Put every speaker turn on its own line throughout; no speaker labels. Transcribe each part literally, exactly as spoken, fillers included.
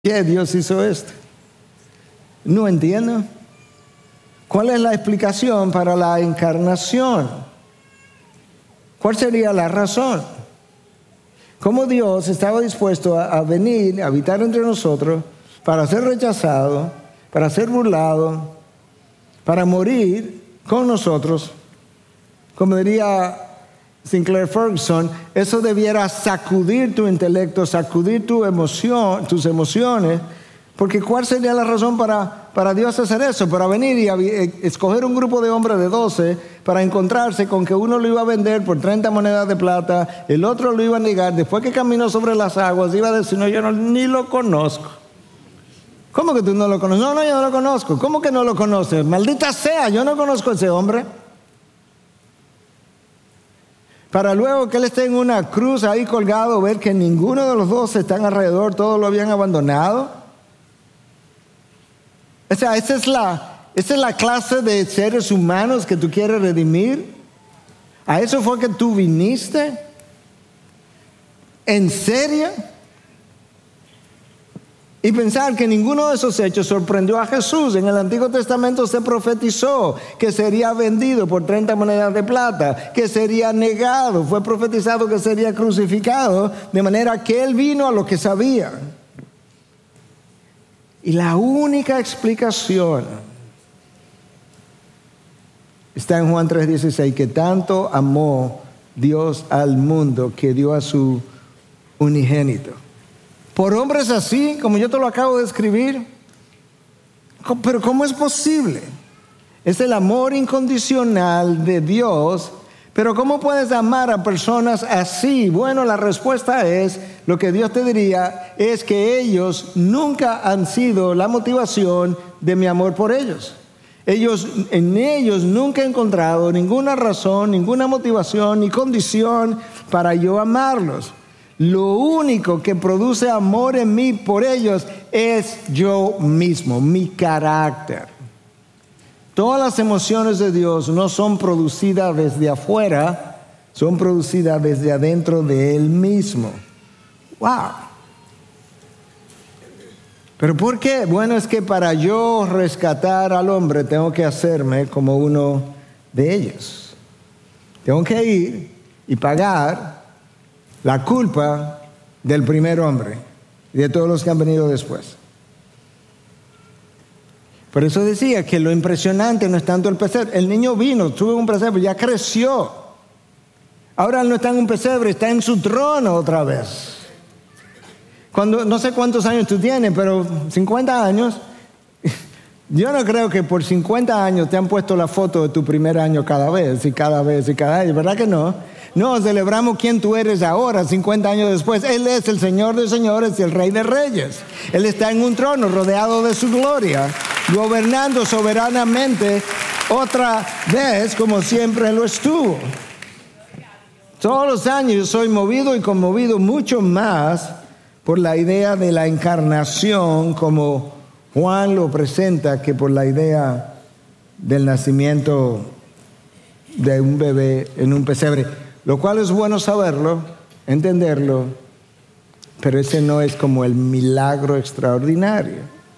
qué Dios hizo esto? No entiendo. ¿Cuál es la explicación para la encarnación? ¿Cuál sería la razón? ¿Cómo Dios estaba dispuesto a, a venir, a habitar entre nosotros, para ser rechazado, para ser burlado, para morir con nosotros? Como diría Sinclair Ferguson, eso debiera sacudir tu intelecto, sacudir tu emoción, tus emociones, porque ¿cuál sería la razón para, para Dios hacer eso? Para venir y a, escoger un grupo de hombres de doce para encontrarse con que uno lo iba a vender por treinta monedas de plata, el otro lo iba a negar, después que caminó sobre las aguas iba a decir, no, yo no, ni lo conozco. ¿Cómo que tú no lo conoces? No, no, yo no lo conozco. ¿Cómo que no lo conoces? Maldita sea, yo no conozco a ese hombre. Para luego que él esté en una cruz ahí colgado, ver que ninguno de los dos están alrededor, todos lo habían abandonado. O sea, esa es la, esa es la clase de seres humanos que tú quieres redimir. ¿A eso fue que tú viniste? ¿En serio? Y pensar que ninguno de esos hechos sorprendió a Jesús. En el Antiguo Testamento se profetizó que sería vendido por treinta monedas de plata, que sería negado. Fue profetizado que sería crucificado, de manera que él vino a lo que sabía. Y la única explicación está en Juan tres dieciséis, que tanto amó Dios al mundo que dio a su unigénito. Por hombres así, como yo te lo acabo de escribir. Pero ¿cómo es posible? Es el amor incondicional de Dios. Pero ¿cómo puedes amar a personas así? Bueno, la respuesta es, lo que Dios te diría, es que ellos nunca han sido la motivación de mi amor por ellos. Ellos, en ellos nunca he encontrado ninguna razón, ninguna motivación ni condición para yo amarlos. Lo único que produce amor en mí por ellos es yo mismo, mi carácter. Todas las emociones de Dios no son producidas desde afuera, son producidas desde adentro de Él mismo. ¡Wow! ¿Pero por qué? Bueno, es que para yo rescatar al hombre tengo que hacerme como uno de ellos. Tengo que ir y pagar la culpa del primer hombre y de todos los que han venido después. Por eso decía que lo impresionante no es tanto el pesebre. El niño vino, tuvo un pesebre, ya creció. Ahora él no está en un pesebre, está en su trono otra vez. Cuando, no sé cuántos años tú tienes, pero cincuenta años. Yo no creo que por cincuenta años te han puesto la foto de tu primer año cada vez y cada vez y cada año, ¿verdad que no? No, celebramos quién tú eres ahora, cincuenta años después. Él es el Señor de señores y el Rey de reyes. Él está en un trono rodeado de su gloria, gobernando soberanamente otra vez como siempre lo estuvo. Todos los años yo soy movido y conmovido mucho más por la idea de la encarnación, como Juan lo presenta, que por la idea del nacimiento de un bebé en un pesebre. Lo cual es bueno saberlo, entenderlo, pero ese no es como el milagro extraordinario.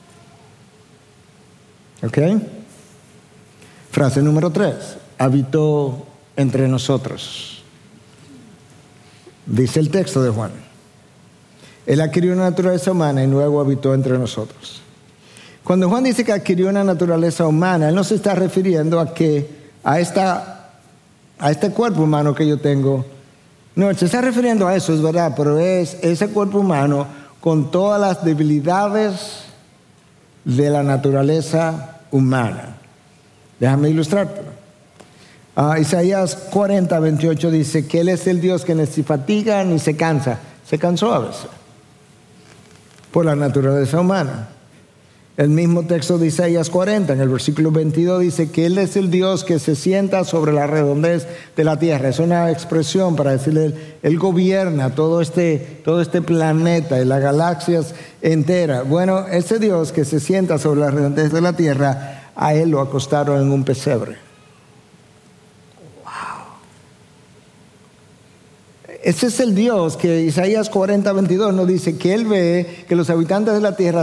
¿Ok? Frase número tres. Habitó entre nosotros. Dice el texto de Juan. Él adquirió una naturaleza humana y luego habitó entre nosotros. Cuando Juan dice que adquirió una naturaleza humana, él no se está refiriendo a que a esta a este cuerpo humano que yo tengo. No, se está refiriendo a eso, es verdad, pero es ese cuerpo humano con todas las debilidades de la naturaleza humana. Déjame ilustrártelo. Uh, Isaías cuarenta, veintiocho dice que Él es el Dios que ni se fatiga ni se cansa. Se cansó a veces por la naturaleza humana. El mismo texto de Isaías cuarenta, en el versículo veintidós, dice que Él es el Dios que se sienta sobre la redondez de la tierra. Es una expresión para decirle, Él, él gobierna todo este, todo este planeta y las galaxias enteras. Bueno, ese Dios que se sienta sobre la redondez de la tierra, a Él lo acostaron en un pesebre. Wow. ese es el Dios que Isaías cuarenta, veintidós nos dice que Él ve que los habitantes de la tierra